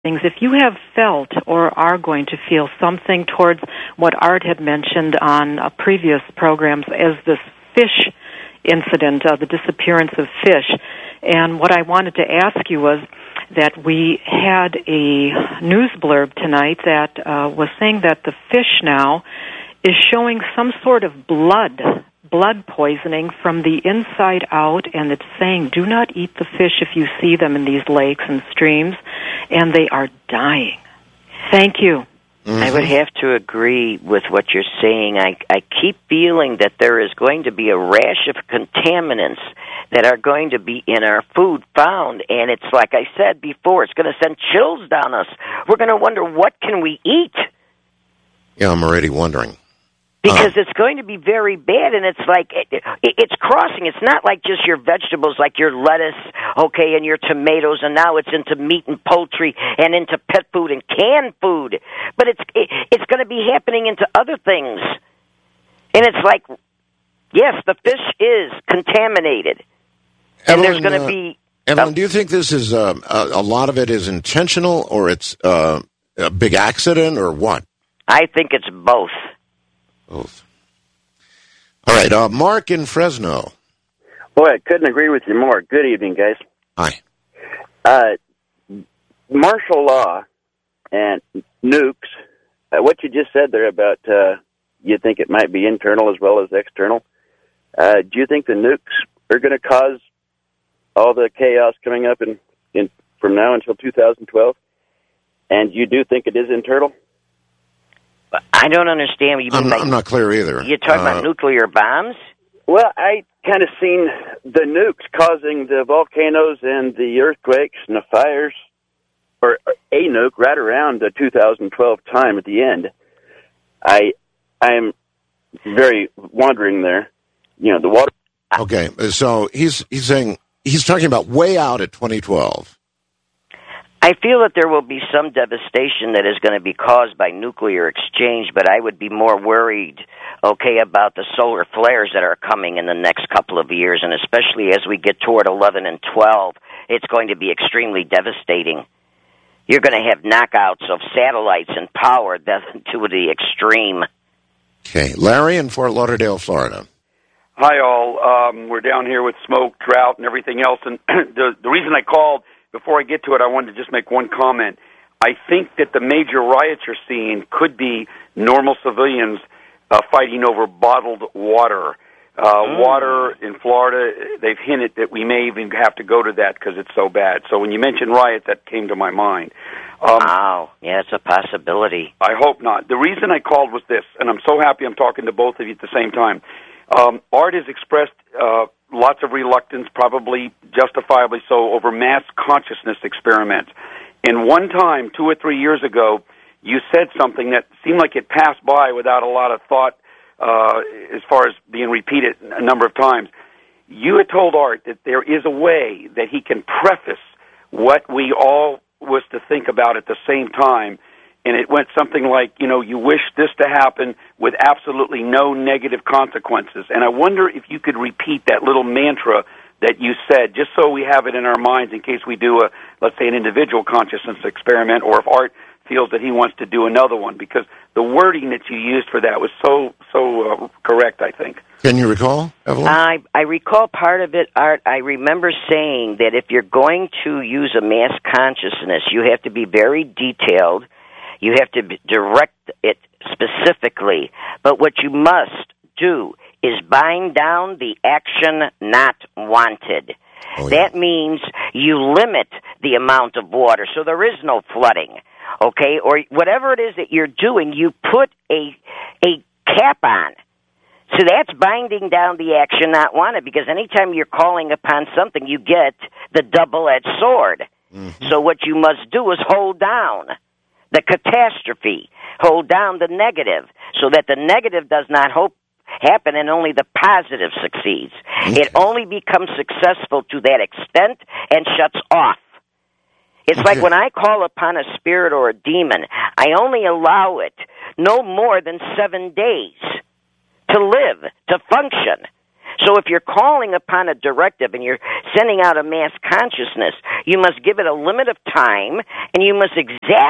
things. If you have felt or are going to feel something towards what Art had mentioned on previous programs as this fish incident, the disappearance of fish, and what I wanted to ask you was that we had a news blurb tonight that was saying that the fish now is showing some sort of blood poisoning from the inside out, and it's saying do not eat the fish if you see them in these lakes and streams, and they are dying. Thank you. Mm-hmm. I would have to agree with what you're saying. I keep feeling that there is going to be a rash of contaminants that are going to be in our food found, and it's like I said before, it's going to send chills down us. We're going to wonder, what can we eat? Yeah, I'm already wondering. Because it's going to be very bad, and it's like, it's crossing. It's not like just your vegetables, like your lettuce, okay, and your tomatoes, and now it's into meat and poultry and into pet food and canned food. But it's going to be happening into other things. And it's like, yes, the fish is contaminated. And there's going to be... Evelyn, do you think this is, a lot of it is intentional, or it's a big accident, or what? I think it's both. Both. All right, Mark in Fresno. Boy, I couldn't agree with you more. Good evening, guys. Hi. Martial law and nukes, what you just said there about you think it might be internal as well as external, do you think the nukes are going to cause all the chaos coming up in from now until 2012? And you do think it is internal? I don't understand what you mean. I'm not clear either. You're talking about nuclear bombs? Well, I kind of seen the nukes causing the volcanoes and the earthquakes and the fires, or a nuke right around the 2012 time at the end. I'm very wondering there. You know, the water... Okay, so he's saying, he's talking about way out at 2012. I feel that there will be some devastation that is going to be caused by nuclear exchange, but I would be more worried, okay, about the solar flares that are coming in the next couple of years, and especially as we get toward 11 and 12, it's going to be extremely devastating. You're going to have knockouts of satellites and power to the extreme. Okay, Larry in Fort Lauderdale, Florida. Hi, all. We're down here with smoke, drought, and everything else, and the reason I called, before I get to it, I wanted to just make one comment. I think that the major riots you're seeing could be normal civilians fighting over bottled water. Water in Florida, they've hinted that we may even have to go to that because it's so bad. So when you mentioned riots, that came to my mind. Wow, yeah, it's a possibility. I hope not. The reason I called was this, and I'm so happy I'm talking to both of you at the same time. Art has expressed lots of reluctance, probably justifiably so, over mass consciousness experiments. And one time, 2 or 3 years ago, you said something that seemed like it passed by without a lot of thought as far as being repeated a number of times. You had told Art that there is a way that he can preface what we all was to think about at the same time, and it went something like, you know, you wish this to happen with absolutely no negative consequences. And I wonder if you could repeat that little mantra that you said, just so we have it in our minds in case we do let's say, an individual consciousness experiment, or if Art feels that he wants to do another one, because the wording that you used for that was so correct, I think. Can you recall, Evelyn? I recall part of it, Art. I remember saying that if you're going to use a mass consciousness, you have to be very detailed. You have to direct it specifically. But what you must do is bind down the action not wanted. Oh, yeah. That means you limit the amount of water, so there is no flooding, okay? Or whatever it is that you're doing, you put a cap on. So that's binding down the action not wanted, because anytime you're calling upon something, you get the double-edged sword. Mm-hmm. So what you must do is hold down the catastrophe, hold down the negative, so that the negative does not happen and only the positive succeeds. Okay. It only becomes successful to that extent and shuts off. It's like when I call upon a spirit or a demon, I only allow it no more than 7 days to live, to function. So if you're calling upon a directive and you're sending out a mass consciousness, you must give it a limit of time, and you must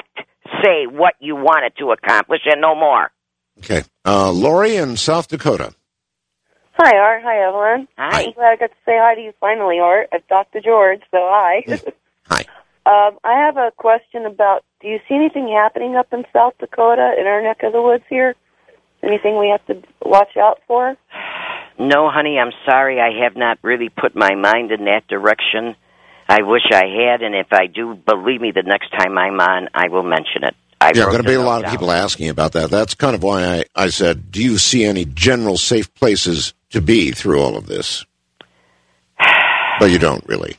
say what you want it to accomplish and no more. Okay. Lori in South Dakota. Hi, Art. Hi, Evelyn. Hi. I'm glad I got to say hi to you finally, Art. I've talked to George, so hi. Hi. I have a question about, do you see anything happening up in South Dakota in our neck of the woods here? Anything we have to watch out for? No, honey, I'm sorry. I have not really put my mind in that direction. I wish I had, and if I do, believe me, the next time I'm on, I will mention it. There are going to be a lot of people asking about that. That's kind of why I said, do you see any general safe places to be through all of this? But you don't really.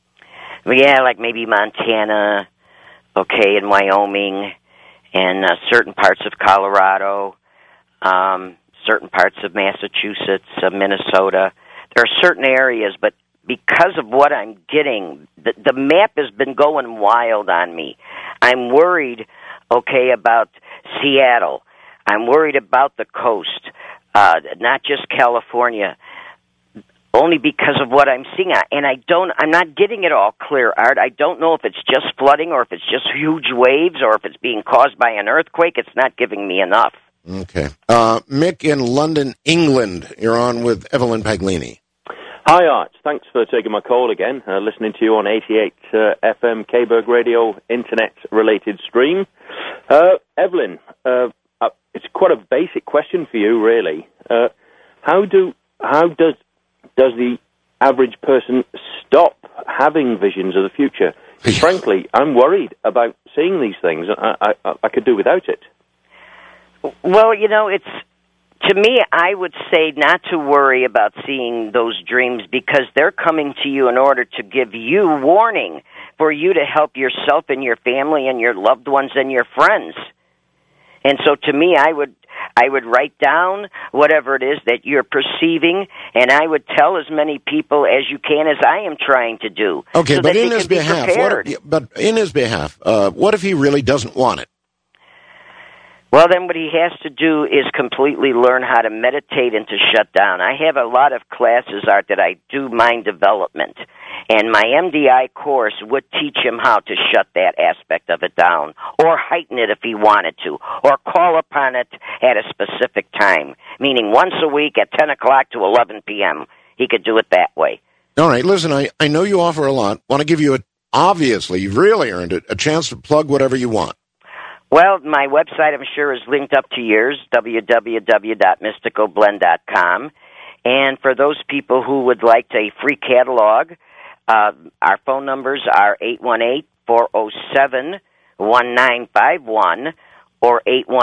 Yeah, like maybe Montana, okay, and Wyoming, and certain parts of Colorado, certain parts of Massachusetts, Minnesota. There are certain areas, but because of what I'm getting, the map has been going wild on me. I'm worried, okay, about Seattle. I'm worried about the coast, not just California, only because of what I'm seeing. And I'm not getting it all clear, Art. I don't know if it's just flooding or if it's just huge waves or if it's being caused by an earthquake. It's not giving me enough. Okay. Mick in London, England. You're on with Evelyn Paglini. Hi, Art. Thanks for taking my call again. Listening to you on 88 FM K-Berg Radio Internet-related stream. Evelyn, it's quite a basic question for you, really. How does the average person stop having visions of the future? Frankly, I'm worried about seeing these things. I could do without it. Well, to me, I would say not to worry about seeing those dreams because they're coming to you in order to give you warning for you to help yourself and your family and your loved ones and your friends. And so to me, I would write down whatever it is that you're perceiving, and I would tell as many people as you can, as I am trying to do. Okay, so but in his behalf, what if he really doesn't want it? Well, then what he has to do is completely learn how to meditate and to shut down. I have a lot of classes, Art, that I do mind development. And my MDI course would teach him how to shut that aspect of it down, or heighten it if he wanted to, or call upon it at a specific time, meaning once a week at 10 o'clock to 11 p.m. He could do it that way. All right, listen, I know you offer a lot. Want to give you, obviously, you've really earned it, a chance to plug whatever you want. Well, my website, I'm sure, is linked up to yours, www.mysticalblend.com. And for those people who would like a free catalog, our phone numbers are 818-407-1951 or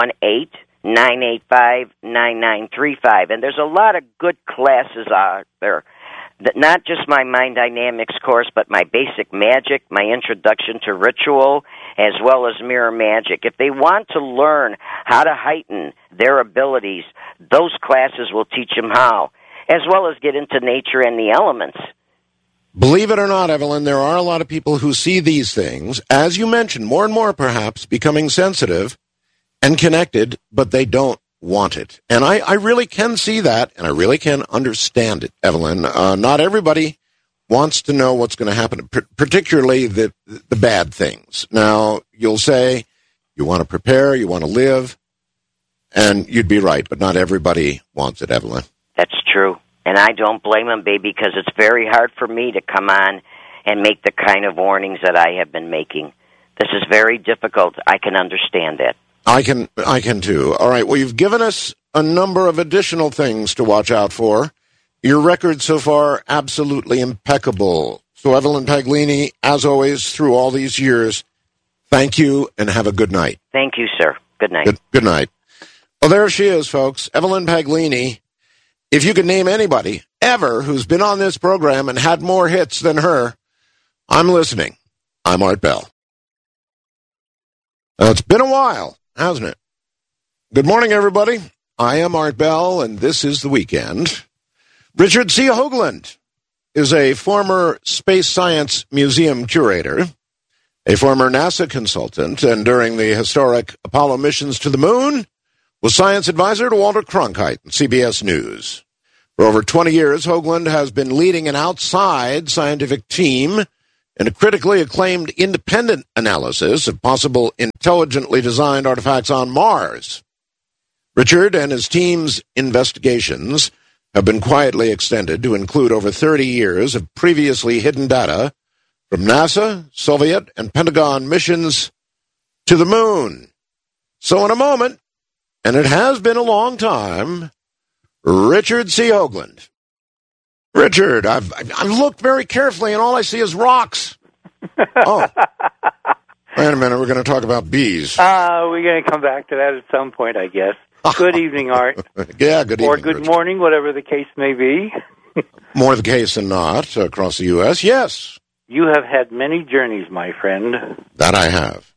818-985-9935. And there's a lot of good classes out there. Not just my Mind Dynamics course, but my Basic Magic, my Introduction to Ritual, as well as Mirror Magic. If they want to learn how to heighten their abilities, those classes will teach them how, as well as get into nature and the elements. Believe it or not, Evelyn, there are a lot of people who see these things, as you mentioned, more and more perhaps, becoming sensitive and connected, but they don't want it. And I really can see that, and I really can understand it, Evelyn. Not everybody wants to know what's going to happen, particularly the bad things. Now, you'll say you want to prepare, you want to live, and you'd be right, but not everybody wants it, Evelyn. That's true. And I don't blame them, baby, because it's very hard for me to come on and make the kind of warnings that I have been making. This is very difficult. I can understand that. I can too. All right, well, you've given us a number of additional things to watch out for. Your record so far, absolutely impeccable. So, Evelyn Paglini, as always, through all these years, thank you and have a good night. Thank you, sir. Good night. Good night. Well, there she is, folks. Evelyn Paglini. If you could name anybody ever who's been on this program and had more hits than her, I'm listening. I'm Art Bell. It's been a while, hasn't it? Good morning, everybody. I am Art Bell, and this is The Weekend. Richard C. Hoagland is a former Space Science Museum curator, a former NASA consultant, and during the historic Apollo missions to the moon, was science advisor to Walter Cronkite and CBS News. For over 20 years, Hoagland has been leading an outside scientific team in a critically acclaimed independent analysis of possible intelligently designed artifacts on Mars. Richard and his team's investigations have been quietly extended to include over 30 years of previously hidden data from NASA, Soviet, and Pentagon missions to the moon. So in a moment, and it has been a long time, Richard C. Hoagland. Richard, I've looked very carefully, and all I see is rocks. Oh. Wait a minute, we're going to talk about bees. We're going to come back to that at some point, I guess. Good evening, Art. Yeah, good evening, or good Richard. morning, whatever the case may be. More the case than not, across the U.S., yes. You have had many journeys, my friend. That I have.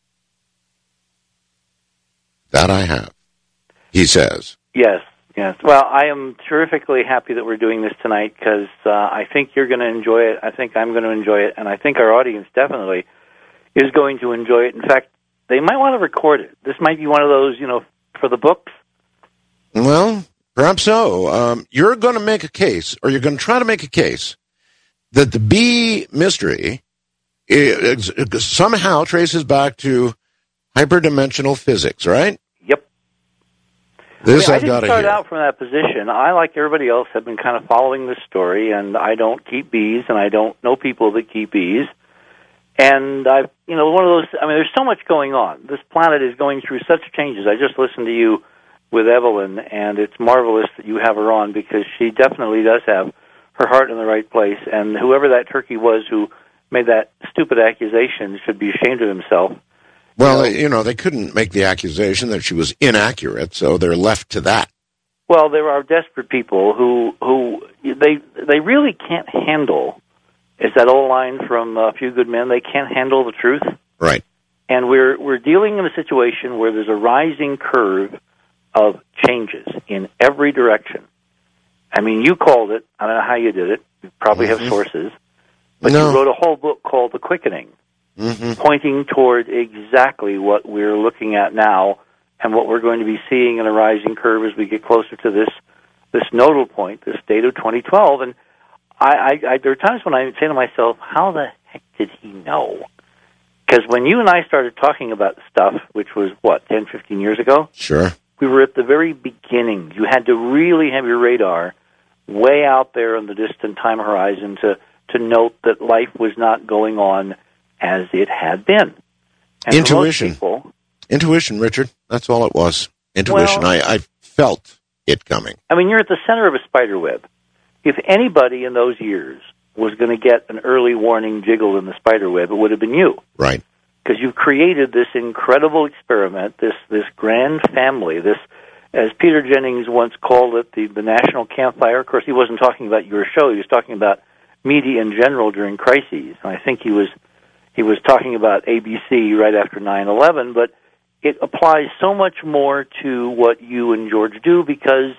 That I have, he says. Yes. Yes. Well, I am terrifically happy that we're doing this tonight because I think you're going to enjoy it. I think I'm going to enjoy it. And I think our audience definitely is going to enjoy it. In fact, they might want to record it. This might be one of those, for the books. Well, perhaps so. You're going to make a case, or you're going to try to make a case, that the bee mystery somehow traces back to hyperdimensional physics, right? This I I've got didn't to start hear. out from that position. I, like everybody else, have been kind of following this story, and I don't keep bees, and I don't know people that keep bees. And I've, one of those, there's so much going on. This planet is going through such changes. I just listened to you with Evelyn, and it's marvelous that you have her on because she definitely does have her heart in the right place. And whoever that turkey was who made that stupid accusation should be ashamed of himself. Well, they couldn't make the accusation that she was inaccurate, so they're left to that. Well, there are desperate people who they really can't handle. Is that old line from A Few Good Men? They can't handle the truth. Right. And we're dealing in a situation where there's a rising curve of changes in every direction. You called it. I don't know how you did it. You probably have sources. But you wrote a whole book called The Quickening. Pointing toward exactly what we're looking at now and what we're going to be seeing in a rising curve as we get closer to this nodal point, this date of 2012. And I there are times when I say to myself, how the heck did he know? Because when you and I started talking about stuff, which was, 10, 15 years ago? Sure. We were at the very beginning. You had to really have your radar way out there on the distant time horizon to note that life was not going on as it had been. And Intuition. Intuition, Richard. That's all it was. Intuition. Well, I felt it coming. You're at the center of a spider web. If anybody in those years was going to get an early warning jiggle in the spider web, it would have been you. Right. Because you've created this incredible experiment, this grand family, this, as Peter Jennings once called it, the national campfire. Of course, he wasn't talking about your show. He was talking about media in general during crises. And I think he was talking about ABC right after 9/11, but it applies so much more to what you and George do because,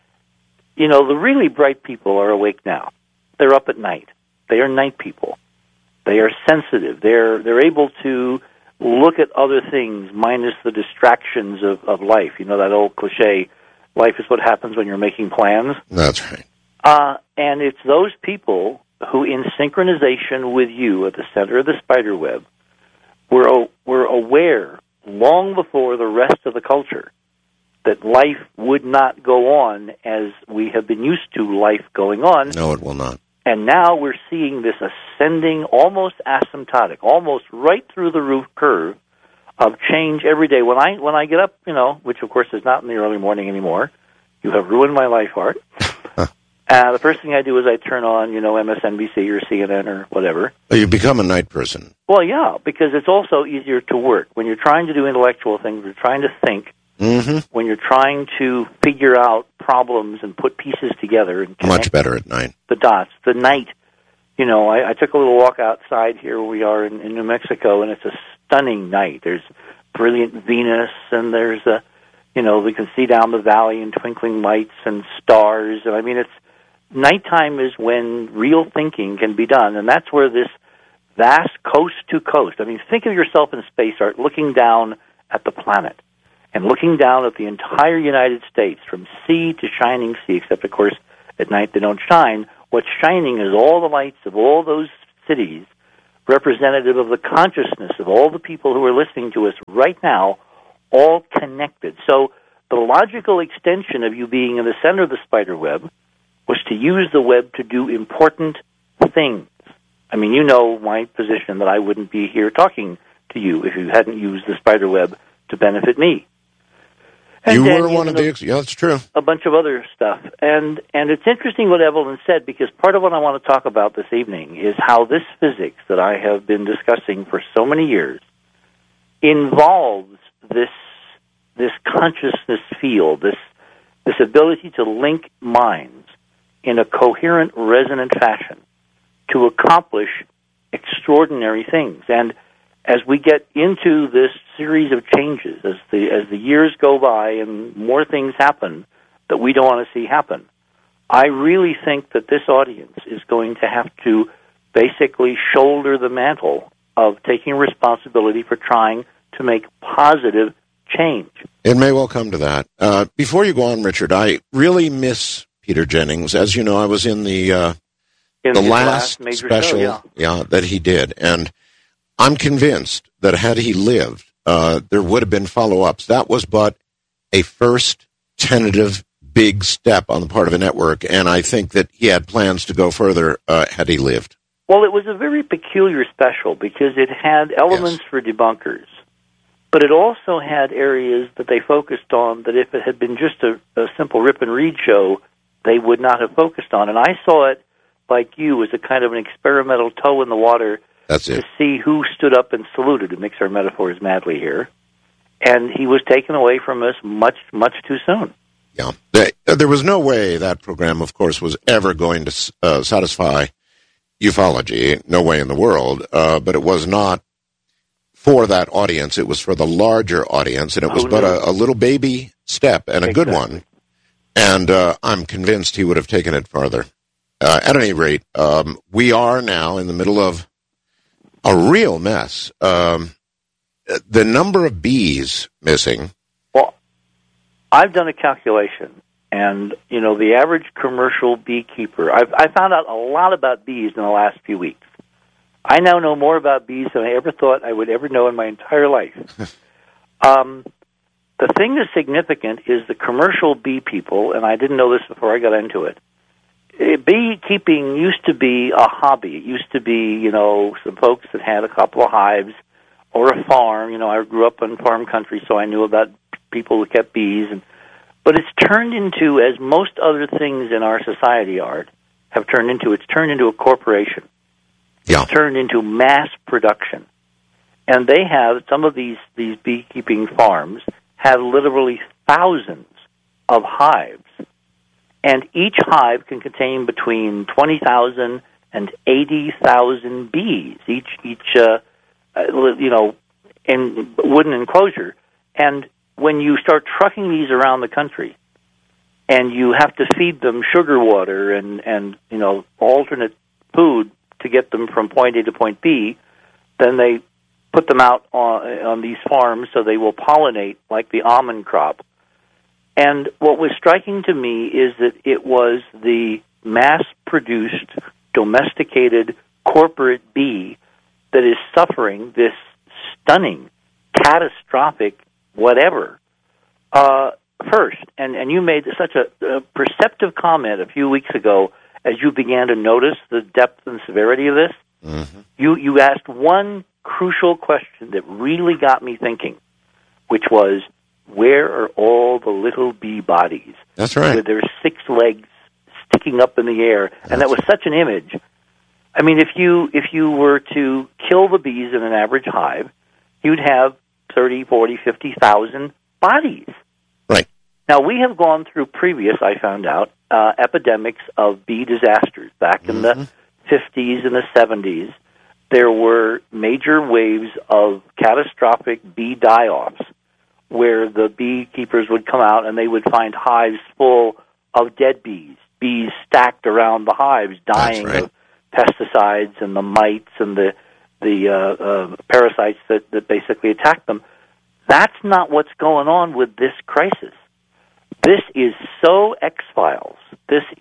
the really bright people are awake now. They're up at night. They are night people. They are sensitive. They're able to look at other things minus the distractions of life. That old cliche, life is what happens when you're making plans. That's right. And it's those people who, in synchronization with you at the center of the spider web, were aware long before the rest of the culture that life would not go on as we have been used to life going on. No, it will not. And now we're seeing this ascending, almost asymptotic, almost right through the roof curve of change every day. When I get up, which of course is not in the early morning anymore, you have ruined my life, Art. The first thing I do is I turn on, MSNBC or CNN or whatever. You become a night person. Well, yeah, because it's also easier to work. When you're trying to do intellectual things, you're trying to think, when you're trying to figure out problems and put pieces together and connect much better at night. The dots. The night, I took a little walk outside here where we are in New Mexico, and it's a stunning night. There's brilliant Venus, and there's we can see down the valley and twinkling lights and stars. And it's nighttime is when real thinking can be done, and that's where this vast coast to coast. Think of yourself in space, Art, looking down at the planet and looking down at the entire United States from sea to shining sea, except, of course, At night they don't shine. What's shining is all the lights of all those cities, representative of the consciousness of all the people who are listening to us right now, all connected. So the logical extension of you being in the center of the spider web was to use the web to do important things. I mean, you know my position that I wouldn't be here talking to you if you hadn't used the spider web to benefit me. And you then, were one of the... Yeah, that's true. A bunch of other stuff. And it's interesting what Evelyn said, because part of what I want to talk about this evening is how this physics that I have been discussing for so many years involves this consciousness field, this ability to link minds in a coherent, resonant fashion to accomplish extraordinary things. And as we get into this series of changes, as the years go by and more things happen that we don't want to see happen, I really think that this audience is going to have to basically shoulder the mantle of taking responsibility for trying to make positive change. It may well come to that. Before you go on, Richard, I really miss Peter Jennings. As you know, I was in the last special show, that he did, and I'm convinced that had he lived, there would have been follow-ups. That was but a first tentative big step on the part of a network, and I think that he had plans to go further had he lived. Well, it was a very peculiar special because it had elements for debunkers, but it also had areas that they focused on that if it had been just a simple rip and read show, they would not have focused on. And I saw it, like you, as a kind of an experimental toe in the water to see who stood up and saluted, to mix our metaphors madly here. And he was taken away from us much, much too soon. Yeah. There was no way that program, of course, was ever going to satisfy ufology. No way in the world. But it was not for that audience. It was for the larger audience, and it was but a little baby step and a good one. And I'm convinced he would have taken it farther. At any rate, we are now in the middle of a real mess. The number of bees missing. Well, I've done a calculation, and, you know, the average commercial beekeeper, I found out a lot about bees in the last few weeks. I now know more about bees than I ever thought I would ever know in my entire life. The thing that's significant is the commercial bee people, and I didn't know this before I got into it. Beekeeping used to be a hobby. It used to be, you know, some folks that had a couple of hives or a farm. You know, I grew up in farm country, so I knew about people who kept bees. But it's turned into, as most other things in our society have turned into, it's turned into a corporation. Yeah. It's turned into mass production. And they have, some of these beekeeping farms have literally thousands of hives. And each hive can contain between 20,000 and 80,000 bees, each in wooden enclosure. And when you start trucking these around the country, and you have to feed them sugar water and you know, alternate food to get them from point A to point B, then they put them out on these farms so they will pollinate like the almond crop. And what was striking to me is that it was the mass-produced, domesticated corporate bee that is suffering this stunning, catastrophic whatever first. And you made such a perceptive comment a few weeks ago as you began to notice the depth and severity of this. Mm-hmm. You asked one crucial question that really got me thinking, which was, where are all the little bee bodies? That's right. With their 6 legs sticking up in the air. And that was such an image. I mean, if you were to kill the bees in an average hive, you'd have 30, 40, 50,000 bodies. Right. Now, we have gone through previous, I found out, epidemics of bee disasters. Back in the 50s and the 70s, there were major waves of catastrophic bee die-offs, where the beekeepers would come out and they would find hives full of dead bees stacked around the hives, dying of pesticides and the mites and the parasites that basically attack them. That's not what's going on with this crisis. This is so X-Files. This is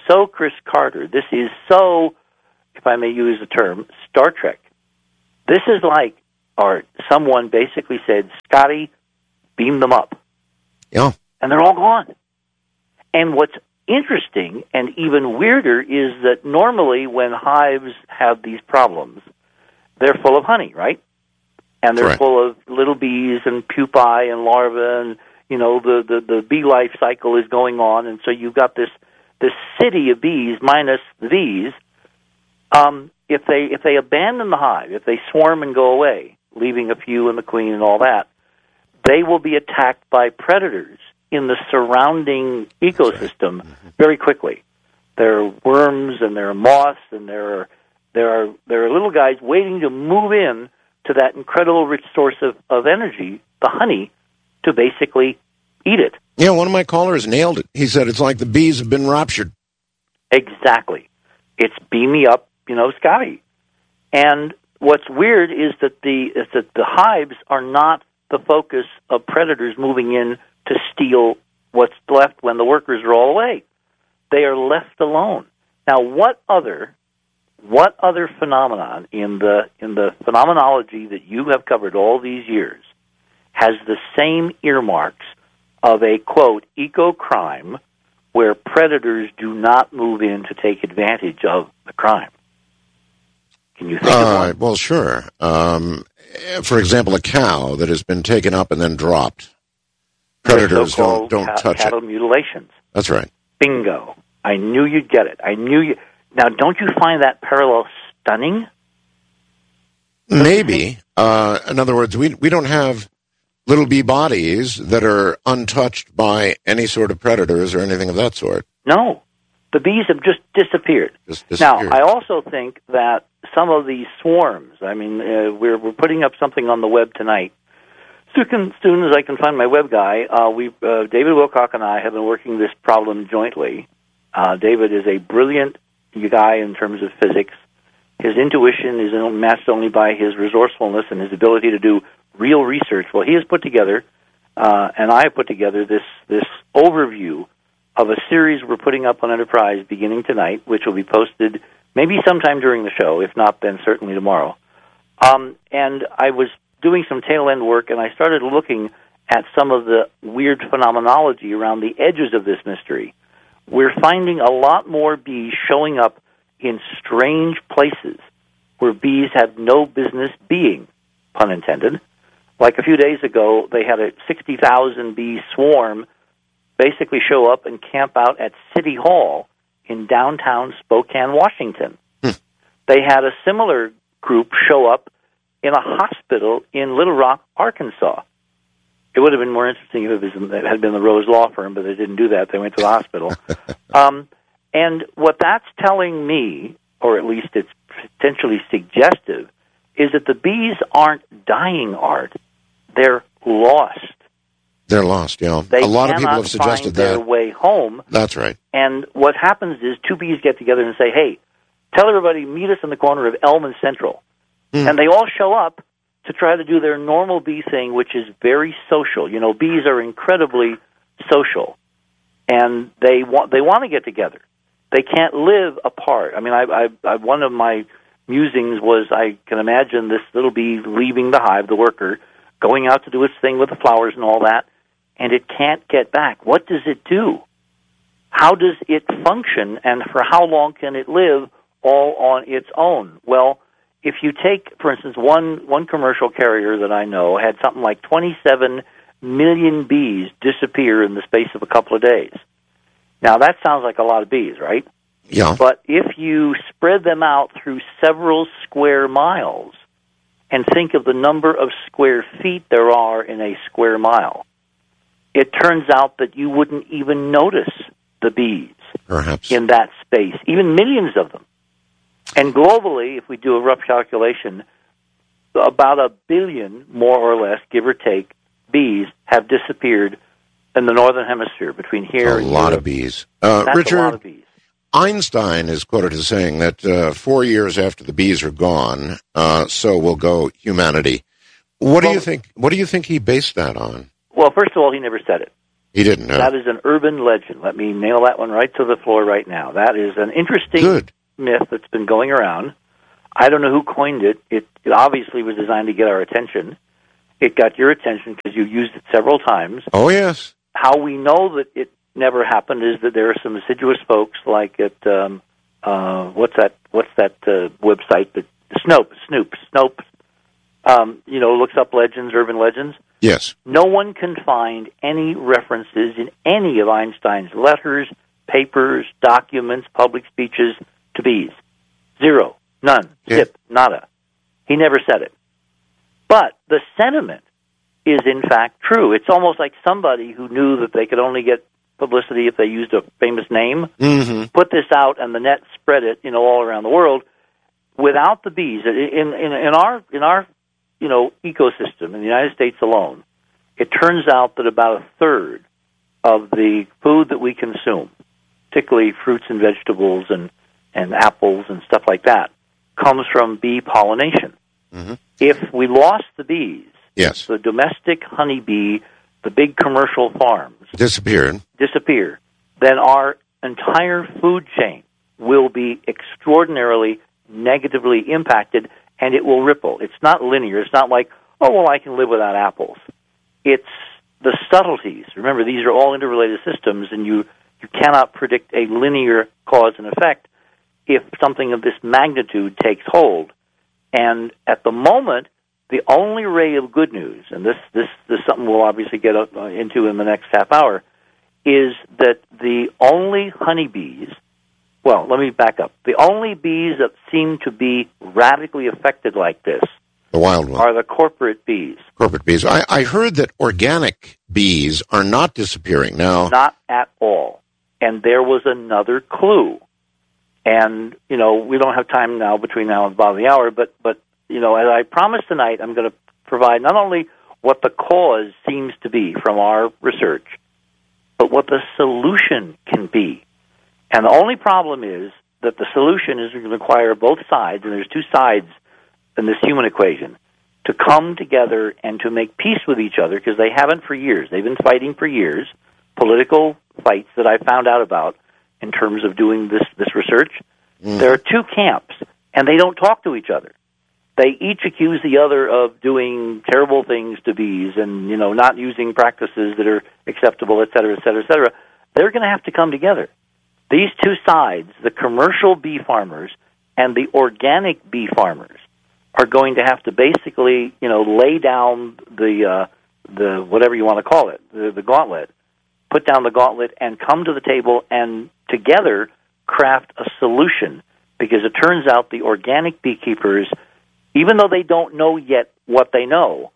so Chris Carter. This is so, if I may use the term, Star Trek. This is like, or someone basically said, Scotty, beam them up. Yeah. And they're all gone. And what's interesting and even weirder is that normally when hives have these problems, they're full of honey, right? And they're full of little bees and pupae and larvae, and the bee life cycle is going on, and so you've got this city of bees minus the bees. If they abandon the hive, if they swarm and go away, leaving a few and the queen and all that, they will be attacked by predators in the surrounding ecosystem very quickly. There are worms and there are moths and there are little guys waiting to move in to that incredible rich source of energy, the honey, to basically eat it. Yeah, one of my callers nailed it. He said it's like the bees have been raptured. Exactly. It's beam me up, Scotty. And what's weird is that the hives are not the focus of predators moving in to steal what's left when the workers are all away. They are left alone. Now, what other phenomenon in the phenomenology that you have covered all these years has the same earmarks of a, quote, eco-crime where predators do not move in to take advantage of the crime? Can you think of one? Well, sure. For example, a cow that has been taken up and then dropped. Predators don't touch cattle mutilations. That's right. Bingo. I knew you'd get it. I knew you. Now, don't you find that parallel stunning? Maybe. In other words, we don't have little bee bodies that are untouched by any sort of predators or anything of that sort. No. The bees have just disappeared. Now, I also think that some of these swarms, we're putting up something on the web tonight. As soon as I can find my web guy, David Wilcock and I have been working this problem jointly. David is a brilliant guy in terms of physics. His intuition is matched only by his resourcefulness and his ability to do real research. Well, he has put together, and I have put together this overview of a series we're putting up on Enterprise beginning tonight, which will be posted maybe sometime during the show. If not, then certainly tomorrow. And I was doing some tail-end work, and I started looking at some of the weird phenomenology around the edges of this mystery. We're finding a lot more bees showing up in strange places where bees have no business being, pun intended. Like a few days ago, they had a 60,000 bee swarm basically show up and camp out at City Hall in downtown Spokane, Washington. They had a similar group show up in a hospital in Little Rock, Arkansas. It would have been more interesting if it had been the Rose Law Firm, but they didn't do that. They went to the hospital. And what that's telling me, or at least it's potentially suggestive, is that the bees aren't dying, Art. They're lost. They're lost, yeah. They a lot of people have suggested that. Their way home. That's right. And what happens is two bees get together and say, hey, tell everybody, meet us in the corner of Elm and Central. And they all show up to try to do their normal bee thing, which is very social. Bees are incredibly social, and they want to get together. They can't live apart. I one of my musings was I can imagine this little bee leaving the hive, the worker, going out to do its thing with the flowers and all that, and it can't get back. What does it do? How does it function, and for how long can it live all on its own? Well, if you take, for instance, one commercial carrier that I know had something like 27 million bees disappear in the space of a couple of days. Now, that sounds like a lot of bees, right? Yeah. But if you spread them out through several square miles and think of the number of square feet there are in a square mile, it turns out that you wouldn't even notice the bees perhaps in that space, even millions of them. And globally, if we do a rough calculation, about 1 billion, more or less, give or take, bees have disappeared in the Northern Hemisphere between here and a lot Europe. of bees. That's Richard, a lot of bees. Einstein is quoted as saying that 4 years after the bees are gone, so will go humanity. What do you think? What do you think he based that on? Well, first of all, he never said it. He didn't know. That is an urban legend. Let me nail that one right to the floor right now. That is an interesting myth that's been going around. I don't know who coined it. It obviously was designed to get our attention. It got your attention because you used it several times. Oh, yes. How we know that it never happened is that there are some assiduous folks like at, what's that website that Snopes, looks up legends, urban legends. Yes. No one can find any references in any of Einstein's letters, papers, documents, public speeches to bees. Zero. None. Zip. Nada. He never said it. But the sentiment is, in fact, true. It's almost like somebody who knew that they could only get publicity if they used a famous name, put this out, and the net spread it, all around the world. Without the bees, in our ecosystem in the United States alone, it turns out that about a third of the food that we consume, particularly fruits and vegetables and apples and stuff like that, comes from bee pollination. Mm-hmm. If we lost the bees, the domestic honeybee, the big commercial farms disappear, then our entire food chain will be extraordinarily negatively impacted, and it will ripple. It's not linear. It's not like, I can live without apples. It's the subtleties. Remember, these are all interrelated systems, and you cannot predict a linear cause and effect if something of this magnitude takes hold. And at the moment, the only ray of good news, and this is something we'll obviously get into in the next half hour, is that the only honeybees, let me back up. The only bees that seem to be radically affected like this, the wild ones, are the corporate bees. Corporate bees. I heard that organic bees are not disappearing now. Not at all. And there was another clue. And, we don't have time now between now and the bottom of the hour, but as I promised tonight, I'm going to provide not only what the cause seems to be from our research, but what the solution can be. And the only problem is that the solution is going to require both sides, and there's two sides in this human equation, to come together and to make peace with each other, because they haven't for years. They've been fighting for years, political fights that I found out about in terms of doing this research. Mm-hmm. There are two camps, and they don't talk to each other. They each accuse the other of doing terrible things to bees and, not using practices that are acceptable, et cetera, et cetera, et cetera. They're going to have to come together. These two sides, the commercial bee farmers and the organic bee farmers, are going to have to basically, lay down the whatever you want to call it, the gauntlet, put down the gauntlet and come to the table and together craft a solution. Because it turns out the organic beekeepers, even though they don't know yet what they know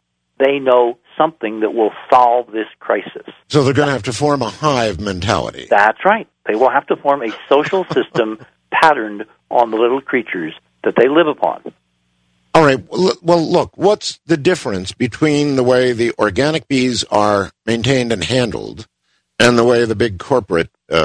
something that will solve this crisis. So they're going to have to form a hive mentality. That's right. They will have to form a social system patterned on the little creatures that they live upon. All right. Well, look, what's the difference between the way the organic bees are maintained and handled and the way the big corporate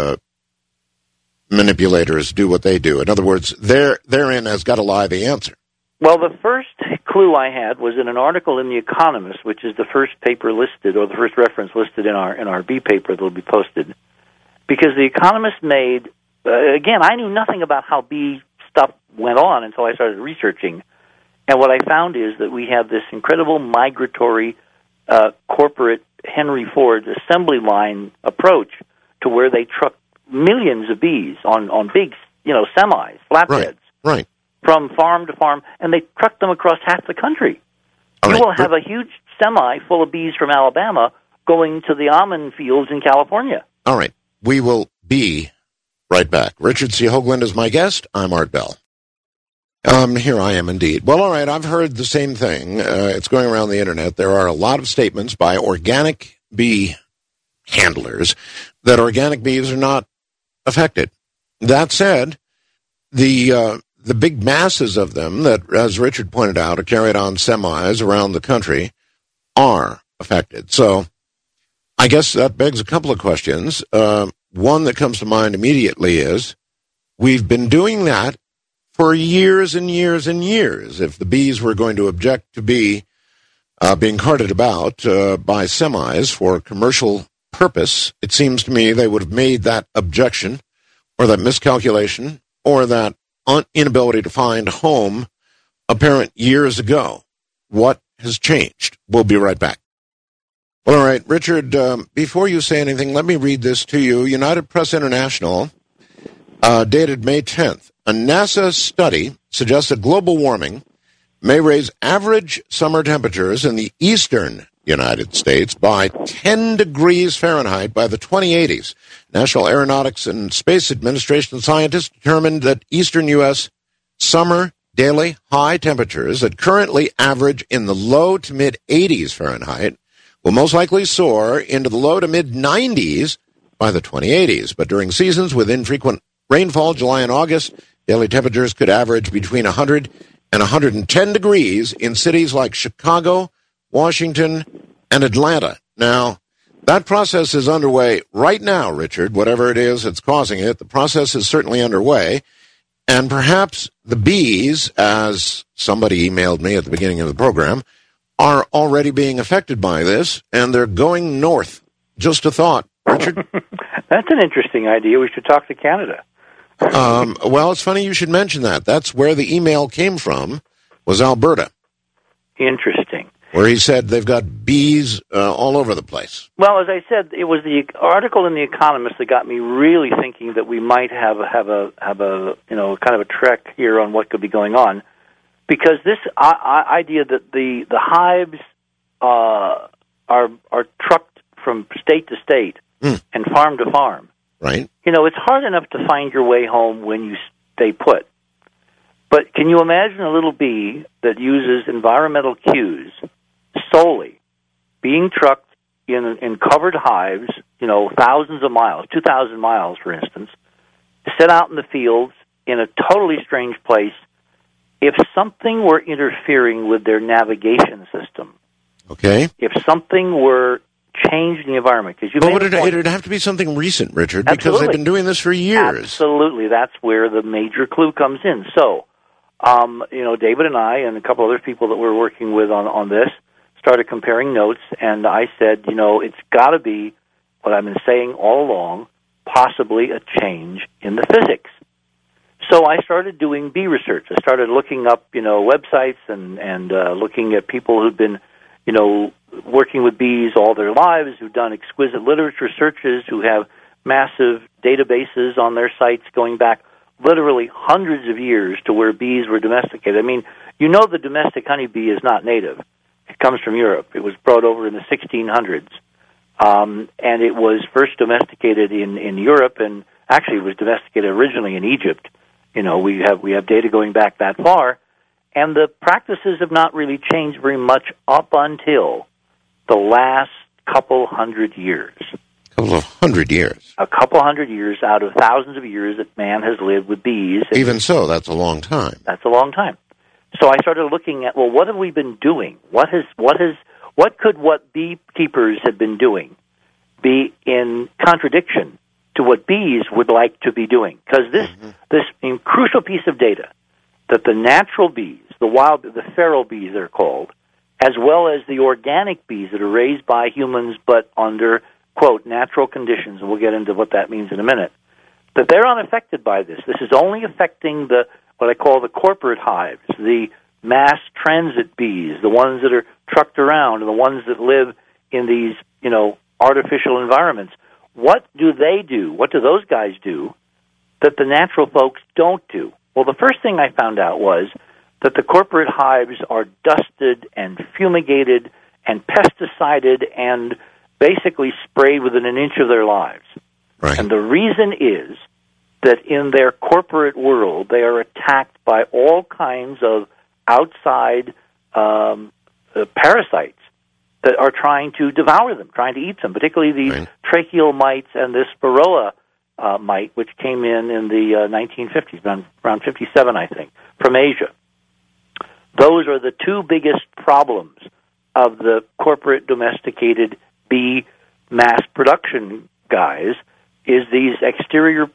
manipulators do what they do? In other words, therein has got to lie the answer. Well, the first clue I had was in an article in The Economist, which is the first paper listed, or the first reference listed in our bee paper that will be posted. Because The Economist made, again, I knew nothing about how bee stuff went on until I started researching. And what I found is that we have this incredible migratory corporate Henry Ford assembly line approach to where they truck millions of bees on big, semis, flatbeds. Right. From farm to farm, and they truck them across half the country. You will have a huge semi full of bees from Alabama going to the almond fields in California. All right. We will be right back. Richard C. Hoagland is my guest. I'm Art Bell. Here I am indeed. Well, all right, I've heard the same thing. It's going around the Internet. There are a lot of statements by organic bee handlers that organic bees are not affected. That said, the big masses of them that, as Richard pointed out, are carried on semis around the country are affected. So I guess that begs a couple of questions. One that comes to mind immediately is we've been doing that for years and years and years. If the bees were going to object to being carted about by semis for commercial purpose, it seems to me they would have made that objection or that miscalculation or that inability to find home apparent years ago. What has changed? We'll be right back. All right, Richard, before you say anything, let me read this to you. United Press International, dated May 10th. A NASA study suggests that global warming may raise average summer temperatures in the eastern United States by 10 degrees Fahrenheit by the 2080s. National Aeronautics and Space Administration scientists determined that eastern U.S. summer daily high temperatures that currently average in the low to mid-80s Fahrenheit will most likely soar into the low to mid-90s by the 2080s. But during seasons with infrequent rainfall, July and August, daily temperatures could average between 100 and 110 degrees in cities like Chicago, Washington, and Atlanta. Now, that process is underway right now, Richard, whatever it is that's causing it. The process is certainly underway. And perhaps the bees, as somebody emailed me at the beginning of the program, are already being affected by this, and they're going north. Just a thought, Richard. That's an interesting idea. We should talk to Canada. Well, it's funny you should mention that. That's where the email came from, was Alberta. Interesting. Where he said they've got bees all over the place. Well, as I said, it was the article in The Economist that got me really thinking that we might have a kind of a trek here on what could be going on, because this idea that the hives are trucked from state to state and farm to farm. Right. It's hard enough to find your way home when you stay put. But can you imagine a little bee that uses environmental cues solely being trucked in covered hives, thousands of miles, 2,000 miles, for instance, set out in the fields in a totally strange place? If something were interfering with their navigation system, okay, if something were changing the environment, because it'd have to be something recent, Richard, because Absolutely. they've been doing this for years. Absolutely, that's where the major clue comes in. So, David and I and a couple other people that we're working with on this started comparing notes, and I said, it's got to be what I've been saying all along, possibly a change in the physics. So I started doing bee research. I started looking up, websites and looking at people who've been, working with bees all their lives, who've done exquisite literature searches, who have massive databases on their sites going back literally hundreds of years to where bees were domesticated. I mean, the domestic honeybee is not native. It comes from Europe. It was brought over in the 1600s, and it was first domesticated in Europe, and actually it was domesticated originally in Egypt. We have data going back that far, and the practices have not really changed very much up until the last couple hundred years. A couple hundred years out of thousands of years that man has lived with bees. Even so, that's a long time. That's a long time. So I started looking at, what have we been doing? What could what beekeepers have been doing be in contradiction to what bees would like to be doing? Because this crucial piece of data that the natural bees, the feral bees they're called, as well as the organic bees that are raised by humans but under, quote, natural conditions, and we'll get into what that means in a minute, that they're unaffected by this. This is only affecting what I call the corporate hives, the mass transit bees, the ones that are trucked around, and the ones that live in these, artificial environments. What do they do? What do those guys do that the natural folks don't do? Well, the first thing I found out was that the corporate hives are dusted and fumigated and pesticided and basically sprayed within an inch of their lives. Right. And the reason is that in their corporate world, they are attacked by all kinds of outside parasites that are trying to devour them, trying to eat them, particularly these tracheal mites and this Varroa mite, which came in the 1950s, around 57, I think, from Asia. Those are the two biggest problems of the corporate domesticated bee mass production guys, is these exterior,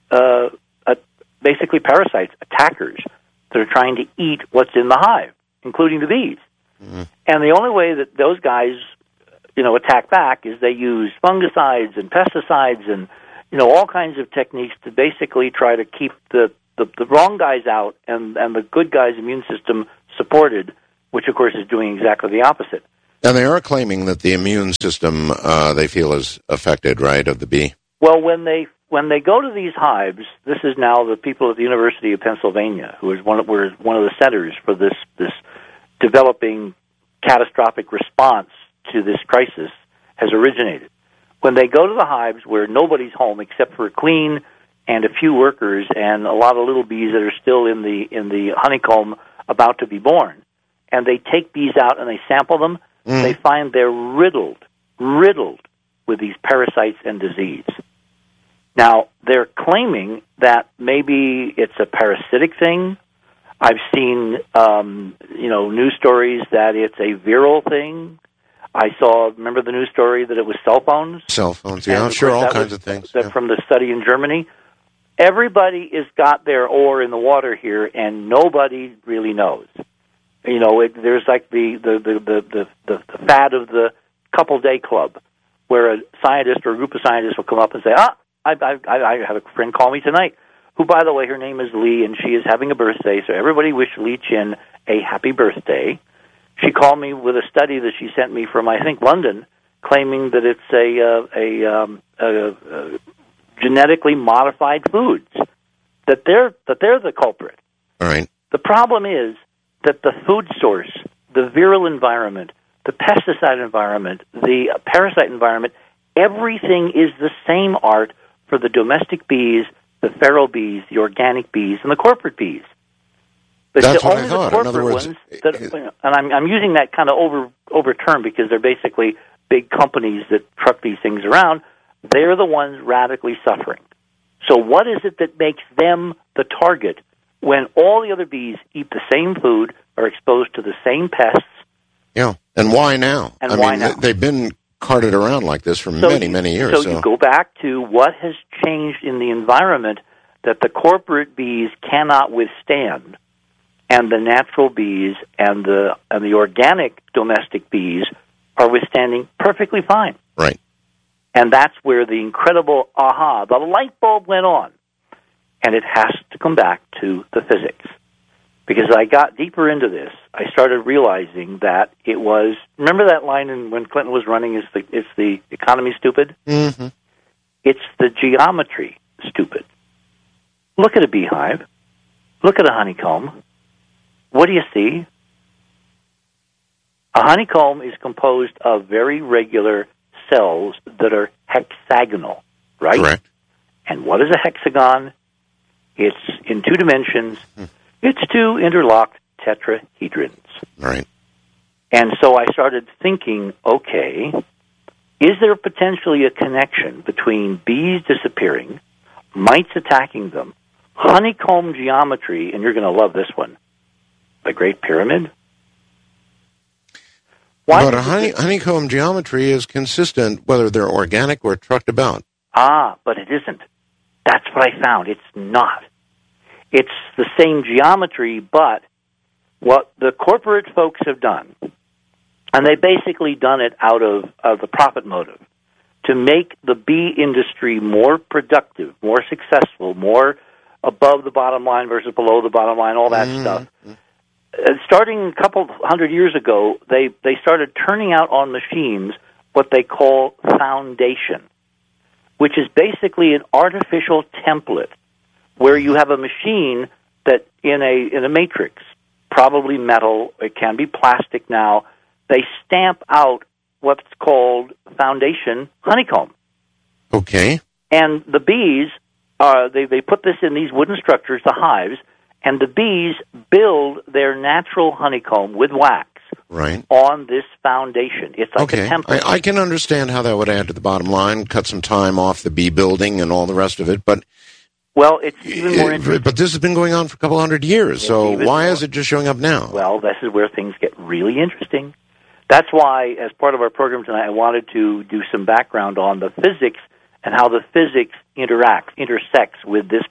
basically parasites, attackers, that are trying to eat what's in the hive, including the bees. Mm-hmm. And the only way that those guys, attack back is they use fungicides and pesticides and all kinds of techniques to basically try to keep the wrong guys out and the good guys' immune system supported, which of course is doing exactly the opposite. And they are claiming that the immune system they feel is affected, right, of the bee? Well, when they go to these hives, this is now the people at the University of Pennsylvania, who is one of the centers for this developing catastrophic response to this crisis, has originated. When they go to the hives where nobody's home except for a queen and a few workers and a lot of little bees that are still in the honeycomb about to be born, and they take bees out and they sample them, they find they're riddled with these parasites and disease. Now, they're claiming that maybe it's a parasitic thing. I've seen, news stories that it's a viral thing. Remember the news story that it was cell phones? Cell phones, yeah, sure, all kinds of things. From the study in Germany. Everybody has got their oar in the water here, and nobody really knows. There's like the fad of the couple day club, where a scientist or a group of scientists will come up and say, I have a friend call me tonight, who, by the way, her name is Lee, and she is having a birthday, so everybody wish Lee Chin a happy birthday. She called me with a study that she sent me from, I think, London, claiming that it's a genetically modified foods, that they're the culprit. All right. The problem is that the food source, the viral environment, the pesticide environment, the parasite environment, everything is the same, Art, for the domestic bees, the feral bees, the organic bees, and the corporate bees. But that's what I thought. In other words, and I'm using that kind of over term because they're basically big companies that truck these things around. They're the ones radically suffering. So what is it that makes them the target when all the other bees eat the same food, are exposed to the same pests? Yeah, and why now? Now? They've been carted around like this for many years. So you go back to what has changed in the environment that the corporate bees cannot withstand, and the natural bees and the organic domestic bees are withstanding perfectly fine. Right. And that's where the incredible the light bulb went on. And it has to come back to the physics. Because I got deeper into this, I started realizing that it was, remember that line when Clinton was running, is the economy stupid? Mm-hmm. It's the geometry stupid. Look at a beehive. Look at a honeycomb. What do you see? A honeycomb is composed of very regular cells that are hexagonal, right? Correct. And what is a hexagon? It's in two dimensions. It's two interlocked tetrahedrons. Right. And so I started thinking, okay, is there potentially a connection between bees disappearing, mites attacking them, honeycomb geometry, and you're going to love this one, the Great Pyramid? But honeycomb geometry is consistent whether they're organic or trucked about. But it isn't. That's what I found. It's not. It's the same geometry, but what the corporate folks have done, and they've basically done it out of the profit motive, to make the bee industry more productive, more successful, more above the bottom line versus below the bottom line, all that stuff. Starting a couple hundred years ago, they started turning out on machines what they call foundation, which is basically an artificial template where you have a machine that in a matrix, probably metal, it can be plastic now, they stamp out what's called foundation honeycomb. Okay. And the bees, they put this in these wooden structures, the hives, and the bees build their natural honeycomb with wax on this foundation. It's like a template. I can understand how that would add to the bottom line, cut some time off the bee building and all the rest of it, but... Well, it's even more interesting. But this has been going on for a couple hundred years, so why is it just showing up now? Well, this is where things get really interesting. That's why, as part of our program tonight, I wanted to do some background on the physics and how the physics intersects with this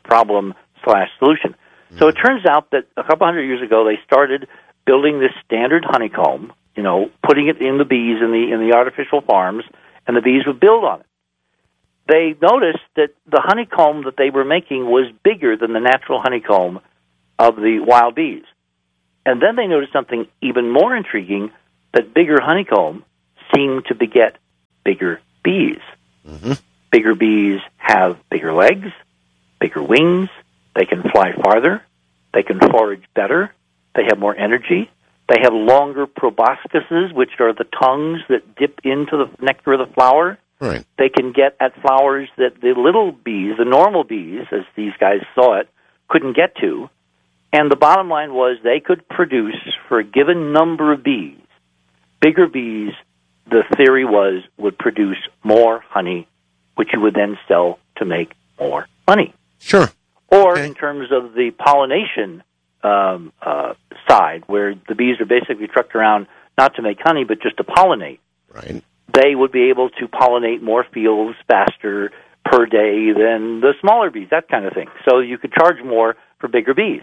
problem/solution. So it turns out that a couple hundred years ago, they started building this standard honeycomb putting it in the bees in the artificial farms, and the bees would build on it. They noticed that the honeycomb that they were making was bigger than the natural honeycomb of the wild bees. And then they noticed something even more intriguing, that bigger honeycomb seemed to beget bigger bees. Mm-hmm. Bigger bees have bigger legs, bigger wings, they can fly farther, they can forage better, they have more energy, they have longer proboscises, which are the tongues that dip into the nectar of the flower. Right. They can get at flowers that the little bees, the normal bees, as these guys saw it, couldn't get to. And the bottom line was they could produce, for a given number of bees, bigger bees, the theory was, would produce more honey, which you would then sell to make more money. Sure. Or Okay. in terms of the pollination side, where the bees are basically trucked around not to make honey, but just to pollinate. Right. They would be able to pollinate more fields faster per day than the smaller bees, that kind of thing. So you could charge more for bigger bees.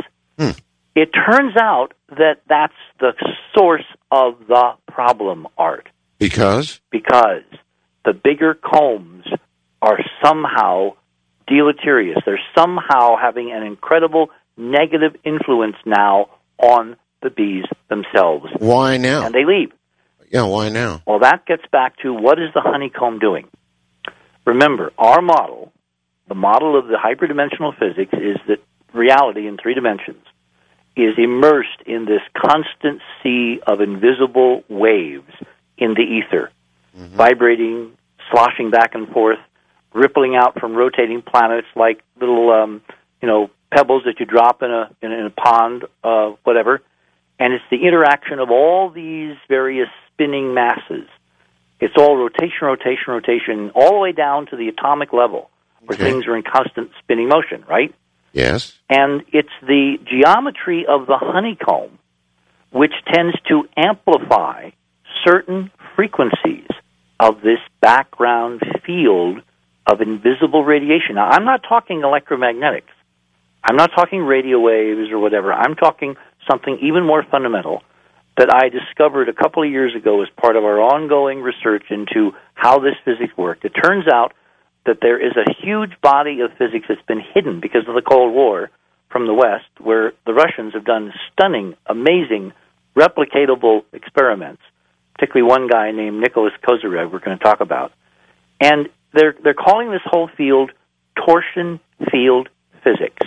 It turns out that that's the source of the problem, Art. Because? Because the bigger combs are somehow deleterious. They're somehow having an incredible negative influence now on the bees themselves. Why now? And they leave. Yeah, why now? Well, that gets back to what is the honeycomb doing? Remember, our model, the model of the hyperdimensional physics, is that reality in 3 dimensions is immersed in this constant sea of invisible waves in the ether, vibrating, sloshing back and forth, rippling out from rotating planets like little, pebbles that you drop in a pond, whatever. And it's the interaction of all these various spinning masses. It's all rotation, all the way down to the atomic level, where things are in constant spinning motion, right? Yes. And it's the geometry of the honeycomb which tends to amplify certain frequencies of this background field of invisible radiation. Now, I'm not talking electromagnetics. I'm not talking radio waves or whatever. I'm talking something even more fundamental that I discovered a couple of years ago as part of our ongoing research into how this physics worked. It turns out that there is a huge body of physics that's been hidden because of the Cold War from the West, where the Russians have done stunning, amazing, replicatable experiments, particularly one guy named Nicholas Kozyrev we're going to talk about. And they're calling this whole field torsion field physics.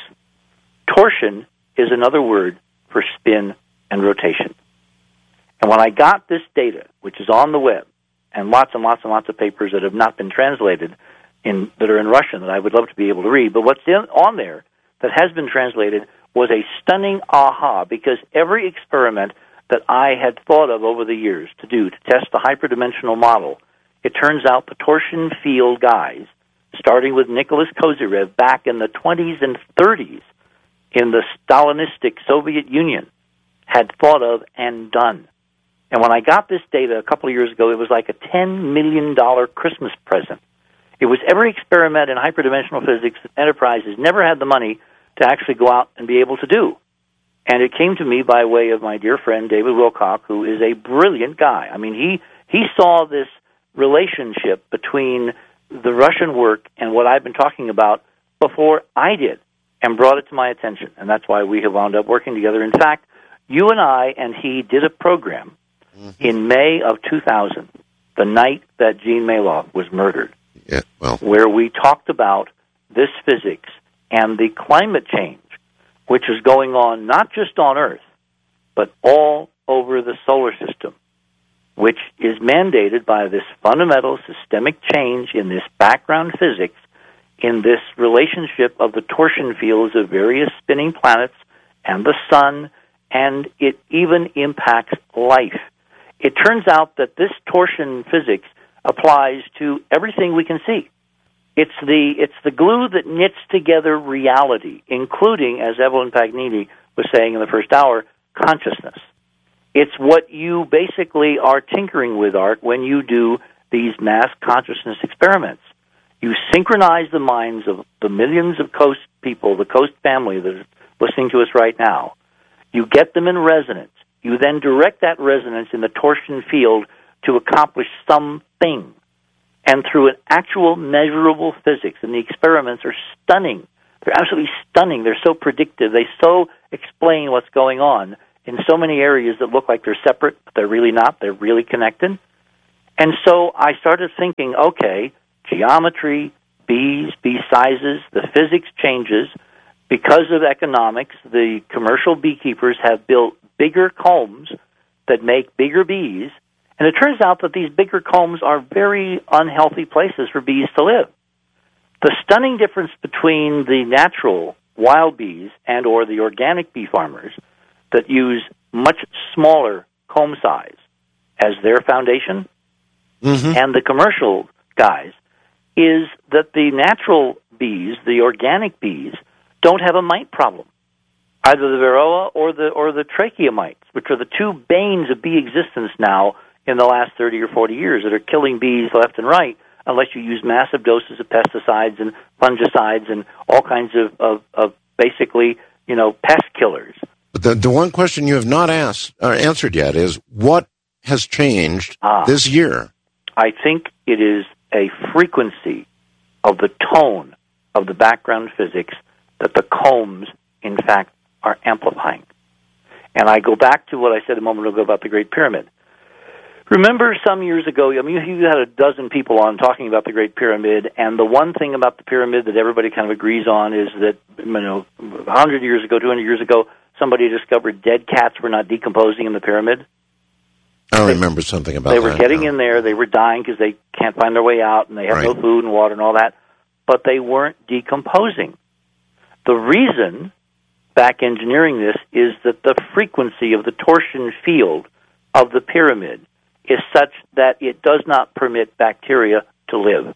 Torsion is another word for spin and rotation. And when I got this data, which is on the web, and lots and lots and lots of papers that have not been translated, that are in Russian that I would love to be able to read, but what's on there that has been translated was a stunning aha, because every experiment that I had thought of over the years to do to test the hyperdimensional model, it turns out the torsion field guys, starting with Nicholas Kozyrev back in the 20s and 30s in the Stalinistic Soviet Union, had thought of and done. And when I got this data a couple of years ago, it was like a $10 million Christmas present. It was every experiment in hyperdimensional physics that Enterprise has never had the money to actually go out and be able to do. And it came to me by way of my dear friend David Wilcock, who is a brilliant guy. I mean, he saw this relationship between the Russian work and what I've been talking about before I did, and brought it to my attention. And that's why we have wound up working together. In fact, you and I and he did a program in May of 2000, the night that Gene Mailoff was murdered, where we talked about this physics and the climate change, which is going on not just on Earth, but all over the solar system, which is mandated by this fundamental systemic change in this background physics, in this relationship of the torsion fields of various spinning planets and the sun, and it even impacts life. It turns out that this torsion physics applies to everything we can see. It's the glue that knits together reality, including, as Evelyn Pagnini was saying in the first hour, consciousness. It's what you basically are tinkering with, Art, when you do these mass consciousness experiments. You synchronize the minds of the millions of Coast people, the Coast family that is listening to us right now. You get them in resonance. You then direct that resonance in the torsion field to accomplish something. And through an actual measurable physics, and the experiments are stunning. They're absolutely stunning. They're so predictive. They so explain what's going on in so many areas that look like they're separate, but they're really not. They're really connected. And so I started thinking, okay, geometry, bees, bee sizes, the physics changes. Because of economics, the commercial beekeepers have built bigger combs that make bigger bees, and it turns out that these bigger combs are very unhealthy places for bees to live. The stunning difference between the natural wild bees and or the organic bee farmers that use much smaller comb size as their foundation and the commercial guys is that the natural bees, the organic bees, don't have a mite problem, either the varroa or the trachea mites, which are the two banes of bee existence now in the last 30 or 40 years that are killing bees left and right unless you use massive doses of pesticides and fungicides and all kinds of basically, pest killers. But the one question you have not answered yet is what has changed this year? I think it is a frequency of the tone of the background physics that the combs, in fact, are amplifying. And I go back to what I said a moment ago about the Great Pyramid. Remember some years ago, you had a dozen people on talking about the Great Pyramid, and the one thing about the pyramid that everybody kind of agrees on is that, 100 years ago, 200 years ago, somebody discovered dead cats were not decomposing in the pyramid. I remember something about that. They were getting in there, they were dying because they can't find their way out, and they have no food and water and all that, but they weren't decomposing. The reason, back engineering this, is that the frequency of the torsion field of the pyramid is such that it does not permit bacteria to live.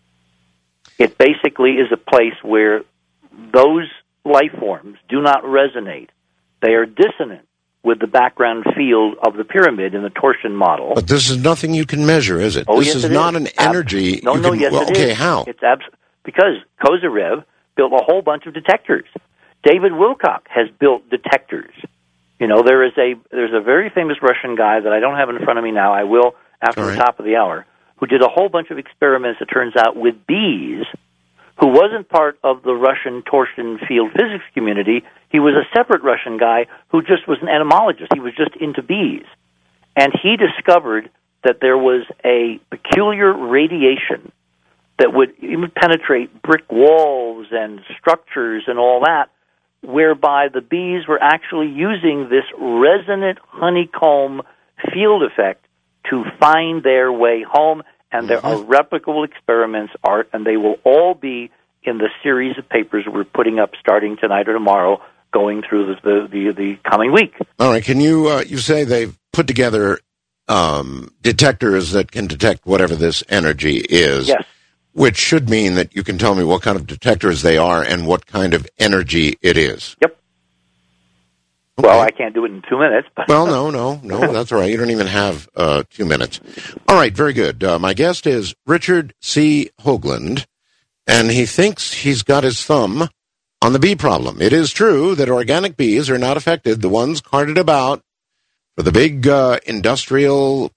It basically is a place where those life forms do not resonate. They are dissonant with the background field of the pyramid in the torsion model. But this is nothing you can measure, is it? This is not an energy. Okay, how? It's because Kozyrev built a whole bunch of detectors. David Wilcock has built detectors. There's a very famous Russian guy that I don't have in front of me now. I will after the top of the hour, who did a whole bunch of experiments, it turns out, with bees, who wasn't part of the Russian torsion field physics community. He was a separate Russian guy who just was an entomologist. He was just into bees. And he discovered that there was a peculiar radiation that would even penetrate brick walls and structures and all that, whereby the bees were actually using this resonant honeycomb field effect to find their way home. And there are replicable experiments, Art, and they will all be in the series of papers we're putting up starting tonight or tomorrow, going through the coming week. All right. Can you say they've put together detectors that can detect whatever this energy is? Yes. Which should mean that you can tell me what kind of detectors they are and what kind of energy it is. Yep. Okay. Well, I can't do it in 2 minutes. But well, no, that's all right. You don't even have 2 minutes. All right, very good. My guest is Richard C. Hoagland, and he thinks he's got his thumb on the bee problem. It is true that organic bees are not affected, the ones carted about for the big industrial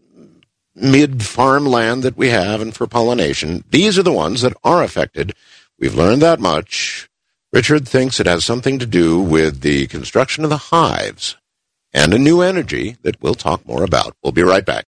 mid-farm land that we have and for pollination. These are the ones that are affected. We've learned that much. Richard thinks it has something to do with the construction of the hives and a new energy that we'll talk more about. We'll be right back.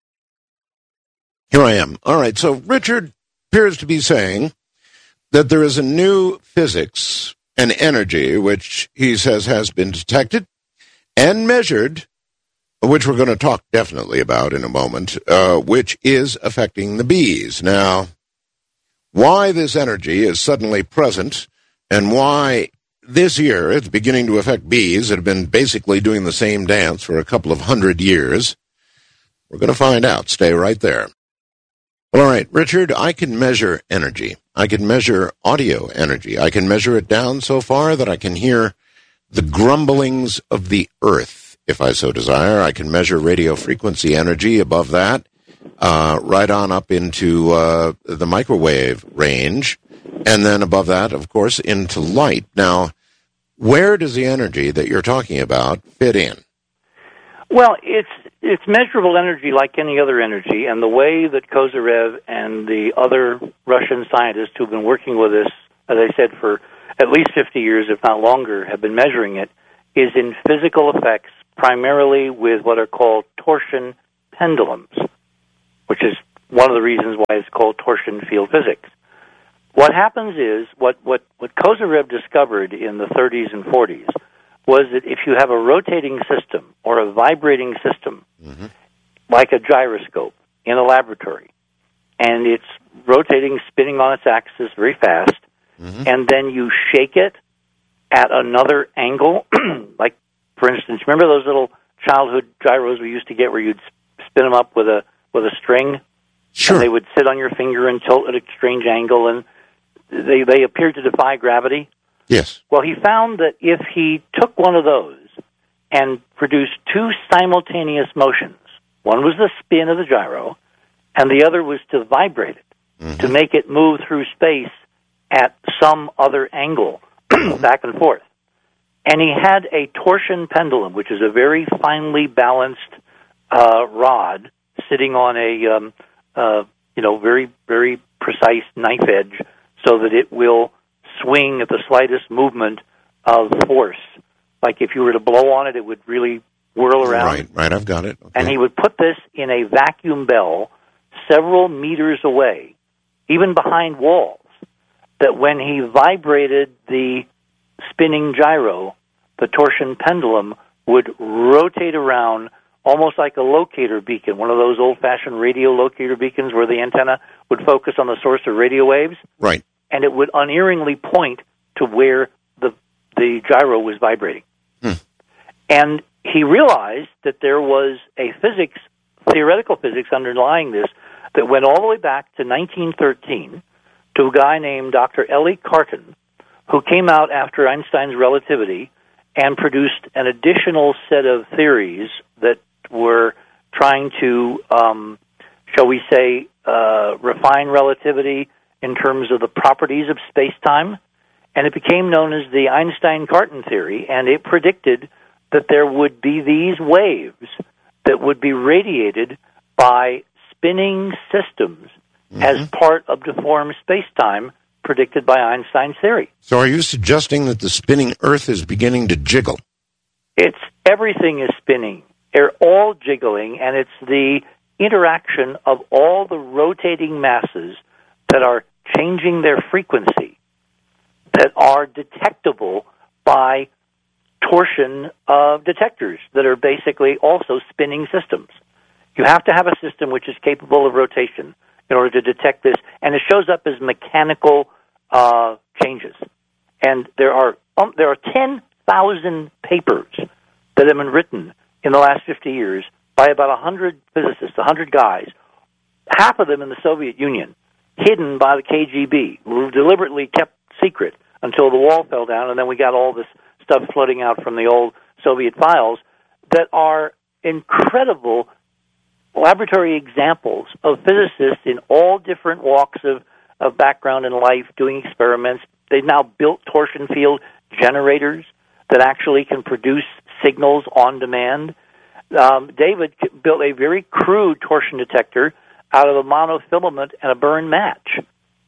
Here I am. All right, so Richard appears to be saying that there is a new physics and energy which he says has been detected and measured, which we're going to talk definitely about in a moment, which is affecting the bees. Now, why this energy is suddenly present and why this year it's beginning to affect bees that have been basically doing the same dance for a couple of 100 years, we're going to find out. Stay right there. All right, Richard, I can measure energy. I can measure audio energy. I can measure it down so far that I can hear the grumblings of the earth, if I so desire. I can measure radio frequency energy above that, right on up into the microwave range, and then above that, of course, into light. Now, where does the energy that you're talking about fit in? Well, it's measurable energy like any other energy, and the way that Kozyrev and the other Russian scientists who've been working with us, as I said, for at least 50 years, if not longer, have been measuring it, is in physical effects, primarily with what are called torsion pendulums, which is one of the reasons why it's called torsion field physics. What happens is, what Kozyrev discovered in the 30s and 40s was that if you have a rotating system or a vibrating system, like a gyroscope in a laboratory, and it's rotating, spinning on its axis very fast, and then you shake it at another angle, like, for instance, remember those little childhood gyros we used to get where you'd spin them up with a string? Sure. And they would sit on your finger and tilt at a strange angle, and they appeared to defy gravity. Yes. Well, he found that if he took one of those and produced two simultaneous motions, one was the spin of the gyro, and the other was to vibrate it, to make it move through space at some other angle, back and forth. And he had a torsion pendulum, which is a very finely balanced rod sitting on a very, very precise knife edge, so that it will swing at the slightest movement of force. Like if you were to blow on it, it would really whirl around. Right, I've got it. Okay. And he would put this in a vacuum bell several meters away, even behind walls, that when he vibrated the spinning gyro, the torsion pendulum would rotate around almost like a locator beacon, one of those old-fashioned radio locator beacons where the antenna would focus on the source of radio waves. Right. And it would unerringly point to where the gyro was vibrating. And he realized that there was a theoretical physics underlying this that went all the way back to 1913 to a guy named Dr. Elie Cartan, who came out after Einstein's relativity and produced an additional set of theories that were trying to, shall we say, refine relativity in terms of the properties of space-time, and it became known as the Einstein-Cartan theory, and it predicted that there would be these waves that would be radiated by spinning systems as part of deformed space-time predicted by Einstein's theory. So are you suggesting that the spinning Earth is beginning to jiggle? Everything is spinning. They're all jiggling, and it's the interaction of all the rotating masses that are changing their frequency that are detectable by torsion detectors that are basically also spinning systems. You have to have a system which is capable of rotation in order to detect this, and it shows up as mechanical changes. And there are 10,000 papers that have been written in the last 50 years by about 100 physicists, 100 guys, half of them in the Soviet Union, hidden by the KGB, who deliberately kept secret until the wall fell down, and then we got all this stuff flooding out from the old Soviet files that are incredible laboratory examples of physicists in all different walks of background in life doing experiments. They've now built torsion field generators that actually can produce signals on demand. David built a very crude torsion detector out of a monofilament and a burned match.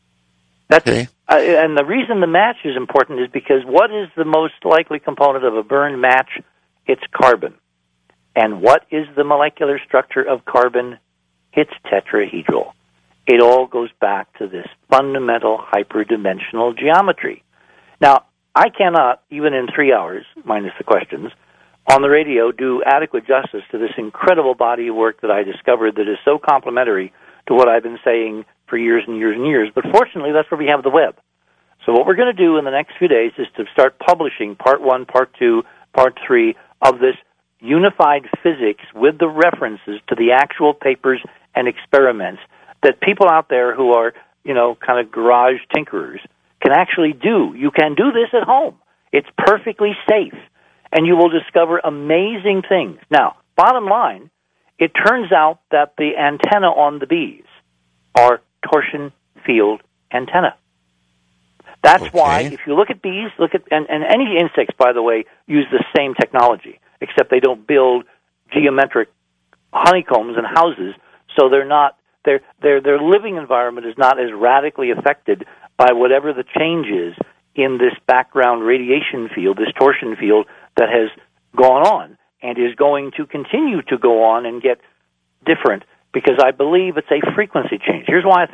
And the reason the match is important is because what is the most likely component of a burned match? It's carbon. And what is the molecular structure of carbon? It's tetrahedral. It all goes back to this fundamental hyperdimensional geometry. Now, I cannot, even in 3 hours, minus the questions, on the radio do adequate justice to this incredible body of work that I discovered that is so complementary to what I've been saying for years and years and years. But fortunately, that's where we have the web. So what we're going to do in the next few days is to start publishing Part 1, Part 2, Part 3 of this unified physics with the references to the actual papers and experiments that people out there who are, kind of garage tinkerers can actually do. You can do this at home. It's perfectly safe, and you will discover amazing things. Now, bottom line, it turns out that the antenna on the bees are torsion field antenna. That's why, if you look at bees, and any insects, by the way, use the same technology, except they don't build geometric honeycombs and houses, so they're not their living environment is not as radically affected by whatever the change is in this background radiation field, this torsion field that has gone on and is going to continue to go on and get different, because I believe it's a frequency change. Here's why I think